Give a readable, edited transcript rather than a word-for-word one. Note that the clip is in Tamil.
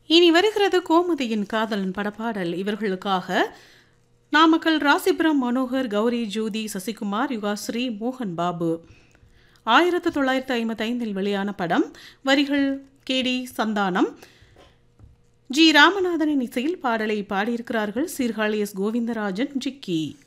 இனி வருகிறது கோமதியின் காதலன் படப்பாடல். இவர்களுக்காக நாமக்கல் ராசிபுரம் மனோகர், கௌரி, ஜோதி, சசிகுமார், யுகாஸ்ரீ, மோகன் பாபு. 1955 வெளியான படம். வரிகள் கேடி சந்தானம், ஜி ராமநாதனின் இசையில் பாடலை பாடியிருக்கிறார்கள் சீர்காழி எஸ் கோவிந்தராஜன், ஜிக்கி.